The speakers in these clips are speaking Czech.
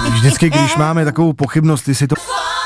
Vždycky, když máme takovou pochybnost, jestli to...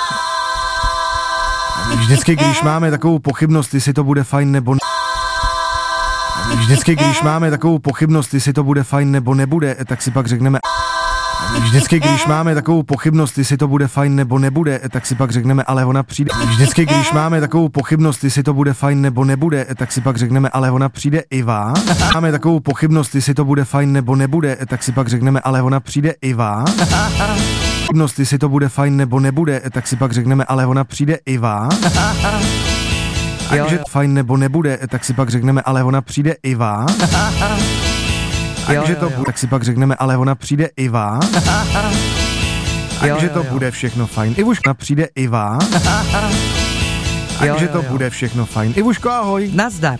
Vždycky, když máme takovou pochybnost, jestli to bude fajn nebo ne... Vždycky, když máme takovou pochybnost, jestli to bude fajn nebo nebude, tak si pak řekneme... Vždycky, když máme takovou pochybnost, jestli to bude fajn nebo nebude, tak si pak řekneme, ale ona přijde. Vždycky, když máme takovou pochybnost, jestli to bude fajn nebo nebude, tak si pak řekneme, ale ona přijde i vás. Máme takovou pochybnost, jestli to bude fajn nebo nebude, tak si pak řekneme, ale ona přijde i vás. Pochybnost, jestli to bude fajn nebo nebude, tak si pak řekneme, ale ona přijde i vás. Takže fajn nebo nebude, tak si pak řekneme, ale ona přijde i vás. Takže to bude, tak si pak řekneme, ale ona přijde i vás. Takže to bude všechno fajn. Ivuška přijde i vás. Takže to bude všechno fajn. Ivuško, ahoj. Nazdar.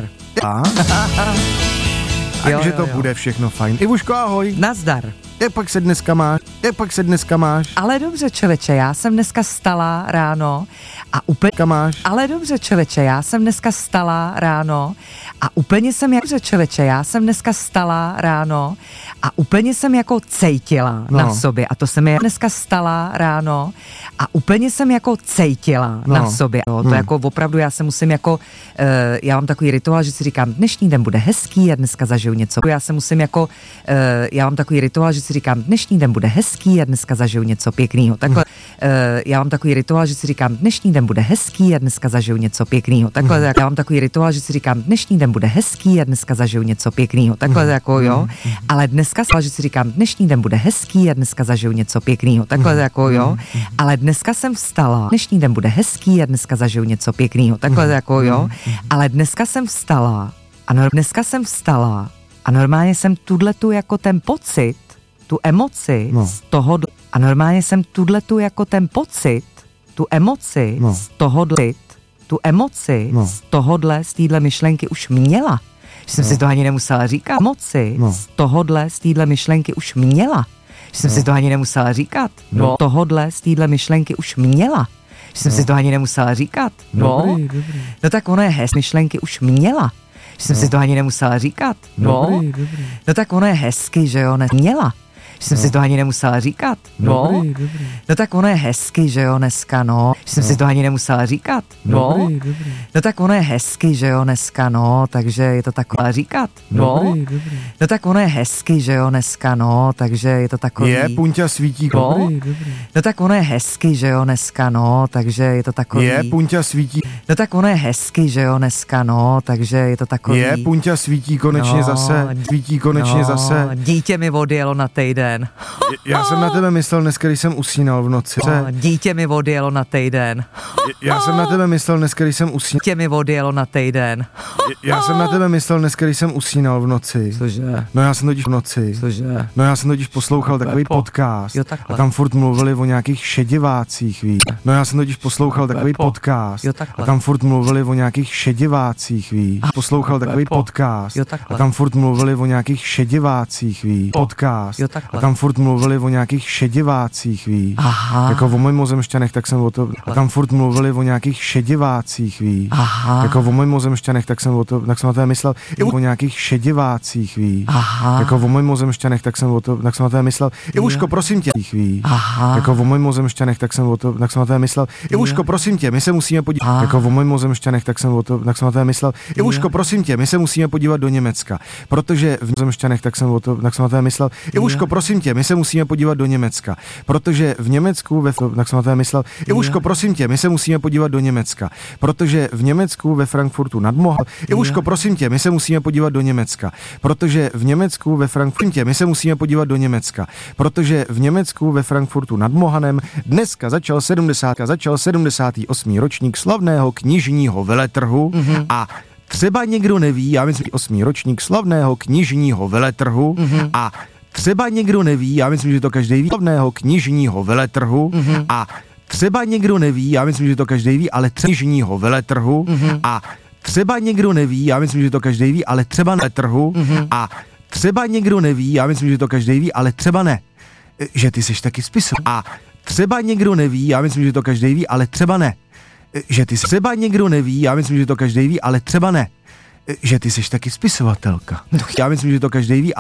Takže to bude všechno fajn. Ivuško, ahoj. Nazdar. Jak pak se dneska máš? Ale dobře, čeleče, já jsem dneska stala ráno a úplně... Máš? Ale dobře, čeleče, já jsem dneska stala ráno a úplně jsem dobře, čeleče, já jsem dneska stala ráno a úplně jsem jako cejtila na sobě a to se mi dneska stala ráno a úplně jsem jako cejtila na sobě. To jako opravdu já se musím jako, já mám takový rituál, že si říkám, dnešní den bude hezký a dneska zažiju něco. Já se musím jako, já mám takový rituál, že si říkám, dnešní den bude hezký a dneska zažiju něco pěkného. Takhle, já mám takový rituál, že si říkám, dnešní den bude hezký a dneska zažiju něco pěkného. Takhle, já mám takový rituál, že si říkám, dnešní den bude hezký a dneska zažiju něco pěkného. Takhle jako jo, ale dneska že si říkám, dnešní den bude hezký a dneska zažiju něco pěkného. Takhle jako jo, ale dneska jsem vstala, dnešní den bude hezký a dneska zažiju něco pěkného. Takhle jako jo, ale dneska jsem vstala a normálně jsem tudletu jako ten pocit, tu emoci z toho a normálně jsem tudletu jako ten pocit, tu emoci z tohodle, tu emoci z tohodle, z téhle myšlenky už měla. Že jsem si to ani nemusela říkat. Emoci z tohodle, z téhle myšlenky už měla. Že jsem si to ani nemusela říkat. Tohodle, z téhle myšlenky už měla. Že jsem si to ani nemusela říkat. No tak ono je myšlenky už měla. Že jsem si to ani nemusela říkat. No tak ono je hezky, že jo, měla. Že jsem si to ani nemusela říkat. No tak ono je hezky, že jo, dneska, že jsem si to ani nemusela říkat. No tak ono je hezky, že jo, dneska, takže je to takové říkat. No tak ono je hezky, že jo, dneska, takže je to takový. Je, Punťa svítí. No tak ono je hezky, že jo, dneska, takže je to takový. Je, Punťa svítí. No tak ono je hezky, že jo, dneska, takže je to takový. Je, Punťa svítí konečně zase. Svítí konečně zase. Dítě mi odjelo na týden. Já jsem na tebe myslel dneska, když jsem usínal v noci. Dítě mi odjelo na týden. Já jsem na tebe myslel dneska, když jsem usínal. Dítě mi odjelo na týden. Já jsem na tebe myslel dneska, když jsem usínal v noci. Cože? No já jsem totiž v noci. Cože? No já jsem totiž poslouchal takový podcast. A tam furt mluvili o nějakých šedivácích, víš. No já jsem totiž poslouchal takový podcast. A tam furt mluvili o nějakých šedivácích, víš. Poslouchal takový podcast. A tam furt mluvili o nějakých šedivácích, víš. Podcast. A tam furt mluvili o nějakých šedivácích, víš. Jako o mimozemšťanech, tak jsem o to. A tam furt mluvili o nějakých šedivácích, víš. Jako o mimozemšťanech, tak jsem na to myslel. I o nějakých šedivácích, víš. Jako o mimozemšťanech, tak jsem na to myslel. Ivuško, prosím tě, víš. Jako o mimozemšťanech, tak jsem na to myslel. Ivuško, prosím tě, my se musíme podívat. Jako o mimozemšťanech, tak jsem na to myslel. Ivuško, prosím tě, my se musíme podívat do Německa, protože v mimozemšťanech, tak jsem na to myslel. Ivuško, prosím tě, my se musíme podívat do Německa, protože v Německu Ivuško, prosím tě, my se musíme podívat do Německa, protože v Německu ve Frankfurtu nad Mohanem. Ivuško, prosím tě, my se musíme podívat do Německa, protože v Německu ve Frankfurtu my se musíme podívat do Německa, protože v Německu ve Frankfurtu nad Mohanem dneska začal 78. ročník slavného knižního veletrhu a třeba někdo neví, já myslím 8. ročník slavného knižního veletrhu a třeba někdo neví, já myslím, že to každý ví, slavného knižního veletrhu a třeba někdo neví, já myslím, že to každý ví, ale knižního veletrhu a třeba někdo neví, já myslím, že to každý ví, ale třeba ne trhu a třeba někdo neví, já myslím, že to každý ví, ale třeba ne, že ty seš taky spisovatel a třeba někdo neví, já myslím, že to každý ví, ale třeba ne, že ty třeba někdo neví, já myslím, že to každý ví, ale třeba ne, že ty seš taky spisovatelka. Já myslím, že to každý ví,